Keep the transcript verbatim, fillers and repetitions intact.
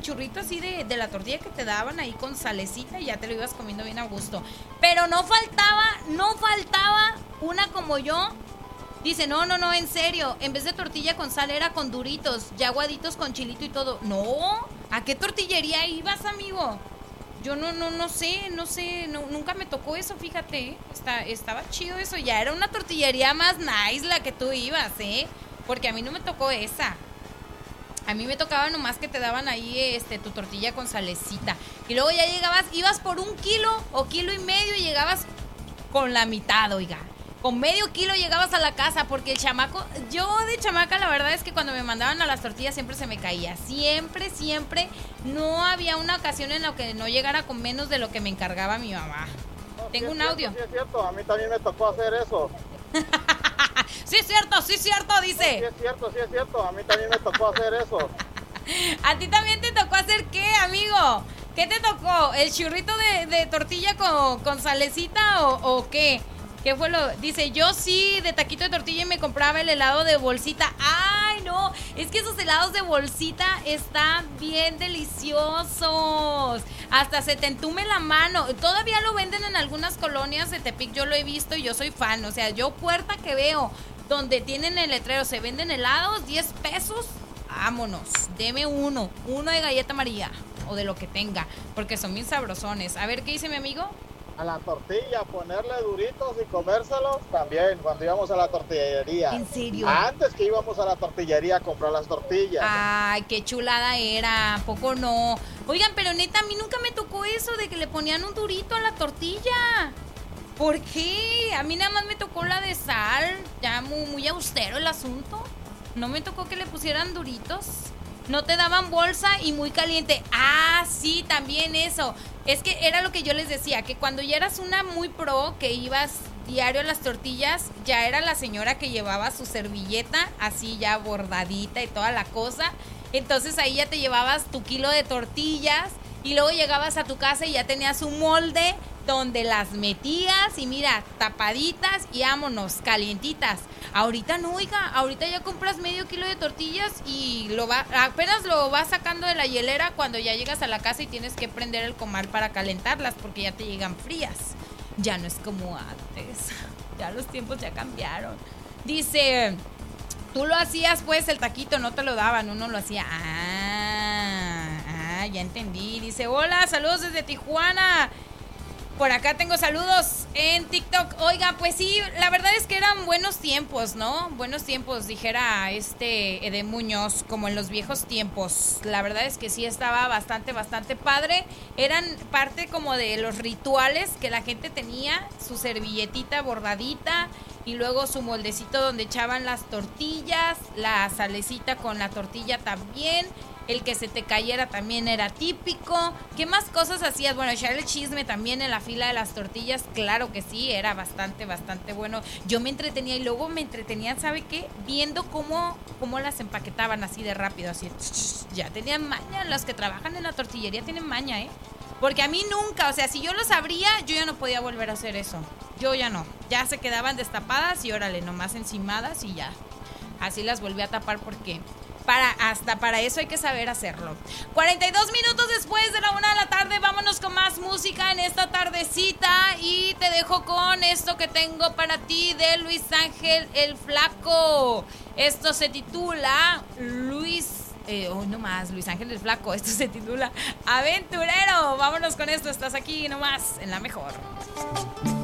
churrito así de, de la tortilla que te daban ahí con salecita y ya te lo ibas comiendo bien a gusto. Pero no faltaba, no faltaba una como yo. Dice, no, no, no, en serio, en vez de tortilla con sal era con duritos, ya aguaditos con chilito y todo. No, ¿a qué tortillería ibas, amigo? Yo no, no, no sé, no sé, no, nunca me tocó eso, fíjate, ¿eh? Está, estaba chido eso, ya era una tortillería más nice la que tú ibas, ¿eh? Porque a mí no me tocó esa. A mí me tocaba nomás que te daban ahí este tu tortilla con salecita. Y luego ya llegabas, ibas por un kilo o kilo y medio y llegabas con la mitad, oiga. Con medio kilo llegabas a la casa porque el chamaco, yo de chamaca la verdad es que cuando me mandaban a las tortillas siempre se me caía. Siempre, siempre, no había una ocasión en la que no llegara con menos de lo que me encargaba mi mamá. No, Tengo sí un cierto, audio. Sí es cierto, a mí también me tocó hacer eso. Sí es cierto, sí es cierto, dice. No, sí es cierto, sí es cierto, a mí también me tocó hacer eso. ¿A ti también te tocó hacer qué, amigo? ¿Qué te tocó? ¿El churrito de, de tortilla con, con salecita o, o qué? ¿Qué fue lo? Dice, yo sí, de taquito de tortilla y me compraba el helado de bolsita. ¡Ay, no! Es que esos helados de bolsita están bien deliciosos. Hasta se te entume la mano. Todavía lo venden en algunas colonias de Tepic, yo lo he visto y yo soy fan. O sea, yo puerta que veo donde tienen el letrero, se venden helados, diez pesos. Vámonos, deme uno, uno de galleta María o de lo que tenga, porque son bien sabrosones. A ver, ¿qué dice mi amigo? A la tortilla, ponerle duritos y comérselos también, cuando íbamos a la tortillería. ¿En serio? Antes que íbamos a la tortillería a comprar las tortillas. Ay, qué chulada era, ¿a poco no? Oigan, pero neta, a mí nunca me tocó eso de que le ponían un durito a la tortilla. ¿Por qué? A mí nada más me tocó la de sal, ya muy, muy austero el asunto. No me tocó que le pusieran duritos. No te daban bolsa y muy caliente. Ah, sí, también eso. Es que era lo que yo les decía, que cuando ya eras una muy pro, que ibas diario a las tortillas, ya era la señora que llevaba su servilleta, así ya bordadita y toda la cosa. Entonces ahí ya te llevabas tu kilo de tortillas y luego llegabas a tu casa y ya tenías un molde donde las metías y mira, tapaditas y vámonos, calientitas. Ahorita no, oiga, ahorita ya compras medio kilo de tortillas y lo va, apenas lo vas sacando de la hielera cuando ya llegas a la casa y tienes que prender el comal para calentarlas porque ya te llegan frías. Ya no es como antes, ya los tiempos ya cambiaron. Dice, tú lo hacías pues el taquito, no te lo daban, uno lo hacía. Ah, ah, ya entendí. Dice, hola, saludos desde Tijuana. Por acá tengo saludos en TikTok. Oiga, pues sí, la verdad es que eran buenos tiempos, ¿no? Buenos tiempos, dijera este Edén Muñoz, como en los viejos tiempos. La verdad es que sí estaba bastante, bastante padre. Eran parte como de los rituales que la gente tenía, su servilletita bordadita y luego su moldecito donde echaban las tortillas, la salecita con la tortilla también. El que se te cayera también era típico. ¿Qué más cosas hacías? Bueno, echar el chisme también en la fila de las tortillas, claro que sí, era bastante, bastante bueno. Yo me entretenía y luego me entretenía, ¿sabe qué? Viendo cómo, cómo las empaquetaban así de rápido, así. Ya tenían maña, los que trabajan en la tortillería tienen maña, ¿eh? Porque a mí nunca, o sea, si yo lo sabría, yo ya no podía volver a hacer eso. Yo ya no. Ya se quedaban destapadas y órale, nomás encimadas y ya. Así las volví a tapar porque... Para, hasta para eso hay que saber hacerlo. cuarenta y dos minutos después de la una de la tarde, vámonos con más música en esta tardecita. Y te dejo con esto que tengo para ti de Luis Ángel el Flaco. Esto se titula Luis... Eh, oh, no más, Luis Ángel el Flaco. Esto se titula Aventurero. Vámonos con esto, estás aquí nomás en La Mejor.